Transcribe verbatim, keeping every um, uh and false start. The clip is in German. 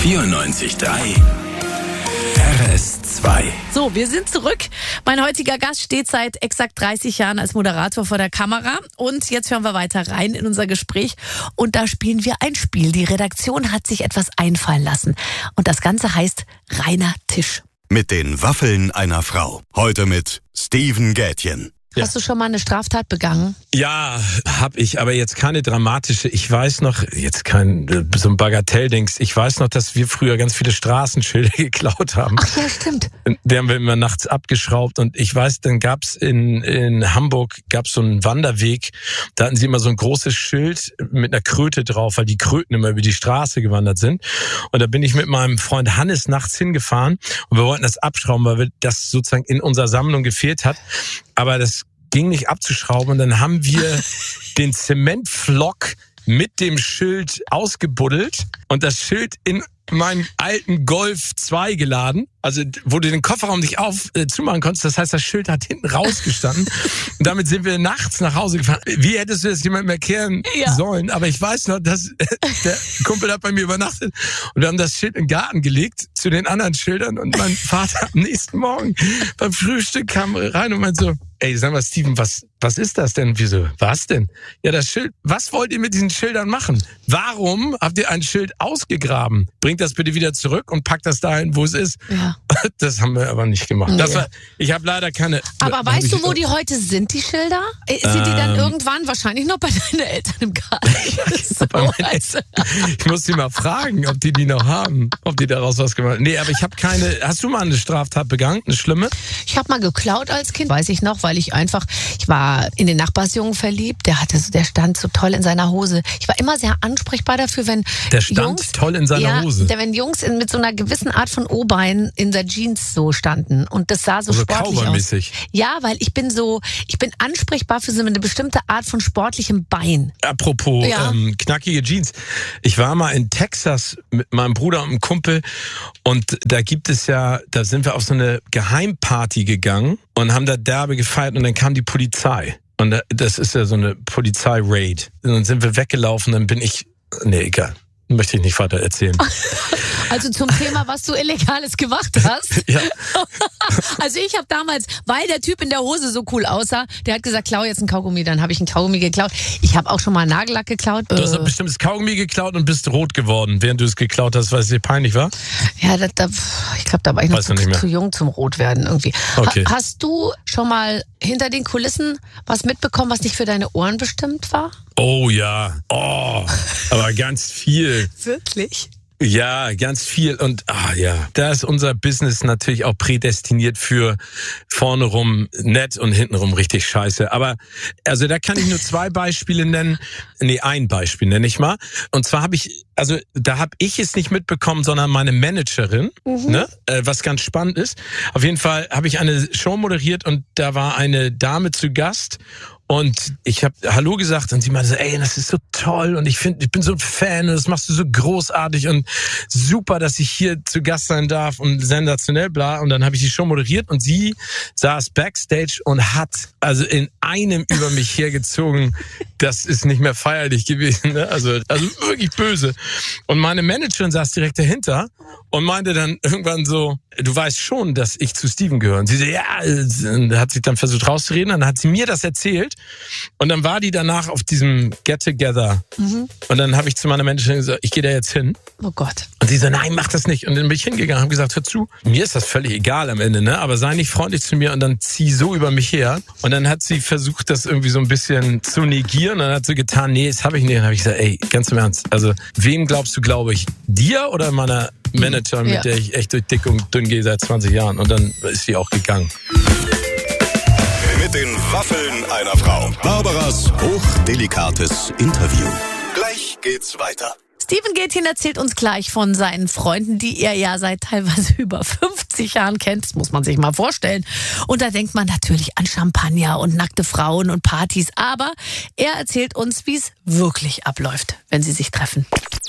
vierundneunzig Komma drei R S zwei. So, wir sind zurück. Mein heutiger Gast steht seit exakt dreißig Jahren als Moderator vor der Kamera. Und jetzt hören wir weiter rein in unser Gespräch. Und da spielen wir ein Spiel. Die Redaktion hat sich etwas einfallen lassen. Und das Ganze heißt Reiner Tisch. Mit den Waffeln einer Frau. Heute mit Steven Gätjen. Ja. Hast du schon mal eine Straftat begangen? Ja, hab ich, aber jetzt keine dramatische. Ich weiß noch, jetzt kein so ein Bagatelldings. Ich weiß noch, dass wir früher ganz viele Straßenschilder geklaut haben. Ach ja, stimmt. Die haben wir immer nachts abgeschraubt und ich weiß, dann gab's in in Hamburg gab's so einen Wanderweg. Da hatten sie immer so ein großes Schild mit einer Kröte drauf, weil die Kröten immer über die Straße gewandert sind. Und da bin ich mit meinem Freund Hannes nachts hingefahren und wir wollten das abschrauben, weil wir das sozusagen in unserer Sammlung gefehlt hat. Aber das ging nicht abzuschrauben und dann haben wir den Zementflock mit dem Schild ausgebuddelt und das Schild in meinen alten Golf zwei geladen, also wo du den Kofferraum nicht auf äh, zumachen konntest. Das heißt, das Schild hat hinten rausgestanden. Und damit sind wir nachts nach Hause gefahren. Wie hättest du das jemandem erklären ja. sollen? Aber ich weiß noch, dass äh, der Kumpel hat bei mir übernachtet und wir haben das Schild in den Garten gelegt zu den anderen Schildern und mein Vater am nächsten Morgen beim Frühstück kam rein und meinte so, ey, sag mal, Steven, was, was ist das denn? Wieso? Was denn? Ja, das Schild. Was wollt ihr mit diesen Schildern machen? Warum habt ihr ein Schild ausgegraben? Bringt das bitte wieder zurück und packt das dahin, wo es ist. Ja. Das haben wir aber nicht gemacht. Nee. Das war, ich habe leider keine... Aber weißt du, wo die heute sind, die Schilder? Sind ähm, die dann irgendwann wahrscheinlich noch bei deinen Eltern im Garten? So, Eltern. Ich muss die mal fragen, ob die die noch haben. Ob die daraus was gemacht haben. Nee, aber ich habe keine... Hast du mal eine Straftat begangen? Eine schlimme? Ich habe mal geklaut als Kind, weiß ich noch, weil ich einfach... Ich war in den Nachbarsjungen verliebt. Der hatte, der stand so toll in seiner Hose. Ich war immer sehr ansprechbar dafür, wenn Der stand Jungs, toll in seiner ja, Hose? wenn Jungs in, mit so einer gewissen Art von O-Bein in der Jeans so standen. Und das sah so also sportlich aus. Ja, weil ich bin so, ich bin ansprechbar für so eine bestimmte Art von sportlichem Bein. Apropos ja. ähm, knackige Jeans. Ich war mal in Texas mit meinem Bruder und einem Kumpel und da gibt es ja, da sind wir auf so eine Geheimparty gegangen und haben da derbe gefeiert und dann kam die Polizei. Und das ist ja so eine Polizei-Raid. Und dann sind wir weggelaufen, dann bin ich, nee, egal. Möchte ich nicht weiter erzählen. Also zum Thema, was du Illegales gemacht hast. Ja. Also ich habe damals, weil der Typ in der Hose so cool aussah, der hat gesagt, klau jetzt ein Kaugummi, dann habe ich ein Kaugummi geklaut. Ich habe auch schon mal Nagellack geklaut. Du hast ein bestimmtes Kaugummi geklaut und bist rot geworden, während du es geklaut hast, weil es dir peinlich war? Ja, da, da, ich glaube, da war ich noch zu, zu jung zum Rotwerden irgendwie. Okay. Ha, hast du schon mal hinter den Kulissen was mitbekommen, was nicht für deine Ohren bestimmt war? Oh ja, oh, aber ganz viel. Wirklich? Ja, ganz viel und ah ja, da ist unser Business natürlich auch prädestiniert für vorne rum nett und hinten rum richtig scheiße. Aber also da kann ich nur zwei Beispiele nennen. Nee, ein Beispiel nenne ich mal. Und zwar habe ich, also da habe ich es nicht mitbekommen, sondern meine Managerin, mhm. ne, äh, was ganz spannend ist. Auf jeden Fall habe ich eine Show moderiert und da war eine Dame zu Gast. Und ich habe Hallo gesagt und sie meinte so, ey, das ist so toll und ich finde, ich bin so ein Fan und das machst du so großartig und super, dass ich hier zu Gast sein darf und sensationell, bla. Und dann habe ich die Show moderiert und sie saß backstage und hat also in einem über mich hergezogen. Das ist nicht mehr feierlich gewesen, ne? Also, also wirklich böse. Und meine Managerin saß direkt dahinter und meinte dann irgendwann so, du weißt schon, dass ich zu Steven gehöre. Und sie so, ja, und hat sich dann versucht rauszureden. Dann hat sie mir das erzählt. Und dann war die danach auf diesem Get-Together. Mhm. Und dann habe ich zu meiner Managerin gesagt, ich gehe da jetzt hin. Oh Gott. Und sie so, nein, mach das nicht. Und dann bin ich hingegangen und habe gesagt, hör zu, mir ist das völlig egal am Ende, ne? Aber sei nicht freundlich zu mir und dann zieh so über mich her. Und dann hat sie versucht, das irgendwie so ein bisschen zu negieren. Und dann hat sie getan, nee, das habe ich nicht. Und dann habe ich gesagt, ey, ganz im Ernst, also wem glaubst du, glaube ich? Dir oder meiner Manager, mit ja. der ich echt durch dick und dünn gehe seit zwanzig Jahren? Und dann ist sie auch gegangen. Mit den Waffeln einer Frau. Barbaras hochdelikates Interview. Gleich geht's weiter. Steven Gätjen erzählt uns gleich von seinen Freunden, die er ja seit teilweise über fünfzig Jahren kennt. Das muss man sich mal vorstellen. Und da denkt man natürlich an Champagner und nackte Frauen und Partys. Aber er erzählt uns, wie es wirklich abläuft, wenn sie sich treffen.